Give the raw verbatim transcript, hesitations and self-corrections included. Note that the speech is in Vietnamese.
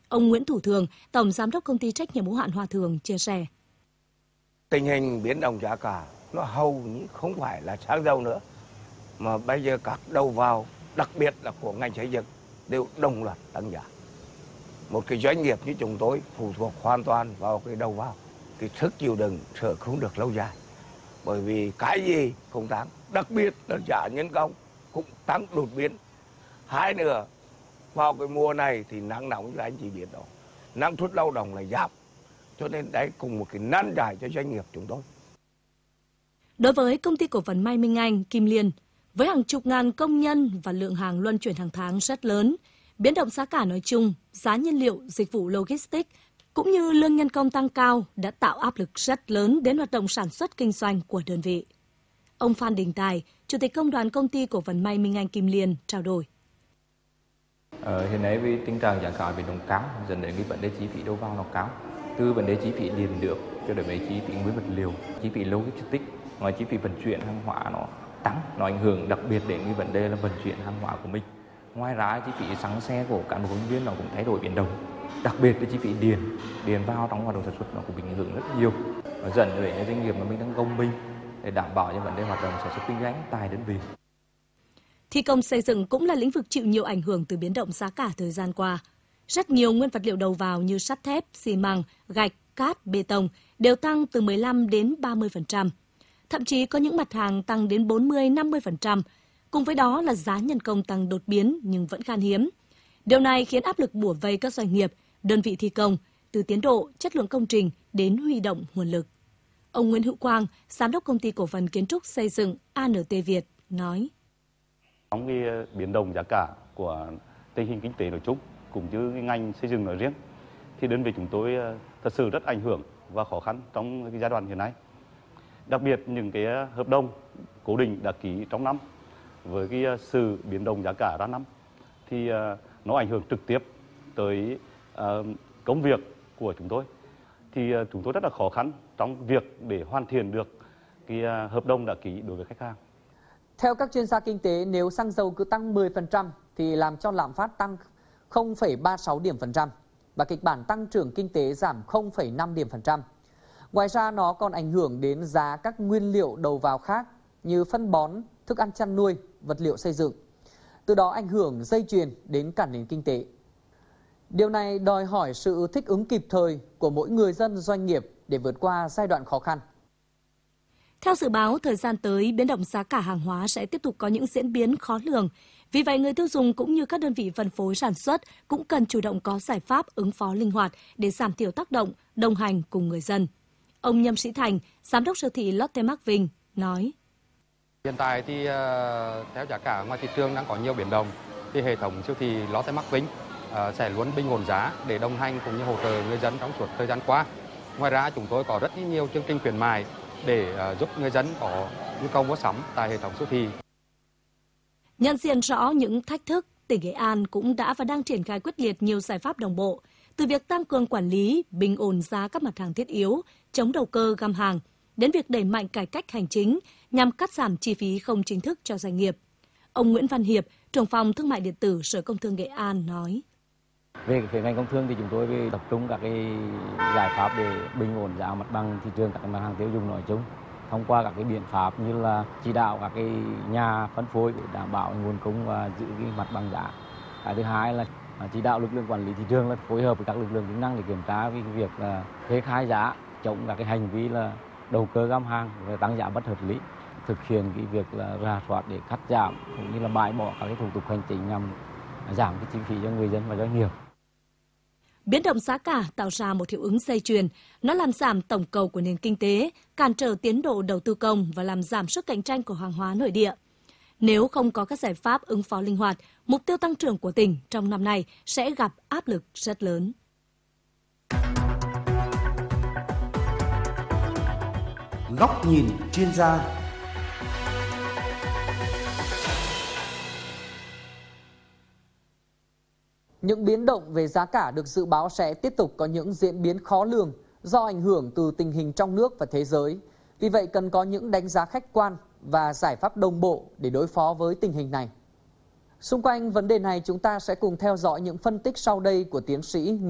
Ông Nguyễn Thủ Thường, Tổng Giám đốc Công ty Trách nhiệm hữu hạn Hòa Thường chia sẻ. Tình hình biến động giá cả nó hầu như không phải là xăng dầu nữa, mà bây giờ các đầu vào, đặc biệt là của ngành xây dựng, đều đồng loạt tăng giá. Một cái doanh nghiệp như chúng tôi phụ thuộc hoàn toàn vào cái đầu vào, cái sức chịu đựng sợ không được lâu dài. Bởi vì cái gì cũng tăng, đặc biệt là giá nhân công cũng tăng đột biến. Hai nữa, vào cái mùa này thì nắng nóng như anh chỉ biết đó, năng suất lao động là giảm. Cho nên đấy cũng một cái nan giải cho doanh nghiệp chúng tôi. Đối với công ty cổ phần May Minh Anh, Kim Liên, với hàng chục ngàn công nhân và lượng hàng luân chuyển hàng tháng rất lớn, biến động giá cả nói chung, giá nhiên liệu, dịch vụ logistics cũng như lương nhân công tăng cao đã tạo áp lực rất lớn đến hoạt động sản xuất kinh doanh của đơn vị. Ông Phan Đình Tài, Chủ tịch Công đoàn Công ty Cổ phần May Minh Anh Kim Liên trao đổi. Ờ, hiện nay vì tình trạng giá cả biến động cao dẫn đến cái vấn đề chi phí đầu vào nó cao, từ vấn đề chi phí điện nước cho đến mấy chi phí nguyên vật liệu, chi phí logistics, ngoài chi phí vận chuyển hàng hóa nó tăng, nó ảnh hưởng đặc biệt đến cái vấn đề là vận chuyển hàng hóa của mình. Ngoài ra chi phí xăng xe của cán bộ công nhân viên nó cũng thay đổi biến động, đặc biệt là chi phí điện, điện vào trong hoạt động sản xuất nó cũng bị ảnh hưởng rất nhiều, và dẫn đến doanh nghiệp mà mình đang gồng mình để đảm bảo cho vấn đề hoạt động sản xuất kinh doanh tại đơn vị. Thi công xây dựng cũng là lĩnh vực chịu nhiều ảnh hưởng từ biến động giá cả thời gian qua. Rất nhiều nguyên vật liệu đầu vào như sắt thép, xi măng, gạch, cát, bê tông đều tăng từ mười lăm đến ba mươi phần trăm. Thậm chí có những mặt hàng tăng đến bốn mươi đến năm mươi phần trăm. Cùng với đó là giá nhân công tăng đột biến nhưng vẫn khan hiếm. Điều này khiến áp lực bủa vây các doanh nghiệp, đơn vị thi công, từ tiến độ, chất lượng công trình đến huy động nguồn lực. Ông Nguyễn Hữu Quang, Giám đốc Công ty Cổ phần Kiến trúc Xây dựng a en tê Việt nói. Trong cái biến động giá cả của tình hình kinh tế nói chung cũng như cái ngành xây dựng nói riêng, thì đơn vị chúng tôi thật sự rất ảnh hưởng và khó khăn trong cái giai đoạn hiện nay. Đặc biệt những cái hợp đồng cố định đã ký trong năm với cái sự biến động giá cả ra năm thì nó ảnh hưởng trực tiếp tới công việc của chúng tôi. Thì chúng tôi rất là khó khăn trong việc để hoàn thiện được cái hợp đồng đã ký đối với khách hàng. Theo các chuyên gia kinh tế, nếu xăng dầu cứ tăng mười phần trăm thì làm cho lạm phát tăng không phẩy ba mươi sáu điểm phần trăm và kịch bản tăng trưởng kinh tế giảm không phẩy năm điểm phần trăm. Ngoài ra nó còn ảnh hưởng đến giá các nguyên liệu đầu vào khác như phân bón, thức ăn chăn nuôi, vật liệu xây dựng. Từ đó ảnh hưởng dây chuyền đến cả nền kinh tế. Điều này đòi hỏi sự thích ứng kịp thời của mỗi người dân doanh nghiệp để vượt qua giai đoạn khó khăn. Theo dự báo, thời gian tới, biến động giá cả hàng hóa sẽ tiếp tục có những diễn biến khó lường. Vì vậy, người tiêu dùng cũng như các đơn vị phân phối sản xuất cũng cần chủ động có giải pháp ứng phó linh hoạt để giảm thiểu tác động, đồng hành cùng người dân. Ông Nhâm Sĩ Thành, Giám đốc siêu thị Lotte Mart Vinh, nói. Hiện tại thì theo giá cả ngoài thị trường đang có nhiều biến động, thì hệ thống siêu thị Lotte Mart Vinh sẽ luôn bình ổn giá để đồng hành cũng như hỗ trợ người dân trong suốt thời gian qua. Ngoài ra, chúng tôi có rất nhiều chương trình khuyến mại để giúp người dân có nhu cầu mua sắm tại hệ thống siêu thị. Nhận diện rõ những thách thức, tỉnh Nghệ An cũng đã và đang triển khai quyết liệt nhiều giải pháp đồng bộ, từ việc tăng cường quản lý, bình ổn giá các mặt hàng thiết yếu, chống đầu cơ găm hàng, đến việc đẩy mạnh cải cách hành chính nhằm cắt giảm chi phí không chính thức cho doanh nghiệp. Ông Nguyễn Văn Hiệp, trưởng phòng Thương mại điện tử Sở Công Thương Nghệ An nói. Về phía ngành công thương thì chúng tôi tập trung các cái giải pháp để bình ổn giá mặt bằng thị trường các mặt hàng tiêu dùng nói chung, thông qua các cái biện pháp như là chỉ đạo các cái nhà phân phối để đảm bảo nguồn cung và giữ cái mặt bằng giá. Cái thứ hai là chỉ đạo lực lượng quản lý thị trường là phối hợp với các lực lượng chức năng để kiểm tra cái việc là kê khai giá, chống các cái hành vi là đầu cơ găm hàng và tăng giá bất hợp lý, thực hiện cái việc là rà soát để cắt giảm cũng như là bãi bỏ các cái thủ tục hành chính nhằm giảm cái chi phí cho người dân và doanh nghiệp. Biến động giá cả tạo ra một hiệu ứng dây chuyền, nó làm giảm tổng cầu của nền kinh tế, cản trở tiến độ đầu tư công và làm giảm sức cạnh tranh của hàng hóa nội địa. Nếu không có các giải pháp ứng phó linh hoạt, mục tiêu tăng trưởng của tỉnh trong năm nay sẽ gặp áp lực rất lớn. Góc nhìn chuyên gia. Những biến động về giá cả được dự báo sẽ tiếp tục có những diễn biến khó lường do ảnh hưởng từ tình hình trong nước và thế giới. Vì vậy cần có những đánh giá khách quan và giải pháp đồng bộ để đối phó với tình hình này. Xung quanh vấn đề này chúng ta sẽ cùng theo dõi những phân tích sau đây của tiến sĩ